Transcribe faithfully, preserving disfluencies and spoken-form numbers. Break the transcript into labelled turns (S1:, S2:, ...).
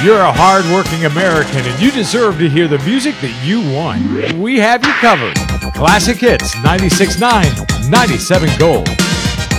S1: You're a hard-working American, and you deserve to hear the music that you want. We have you covered. Classic Hits ninety-six point nine, ninety-seven Gold.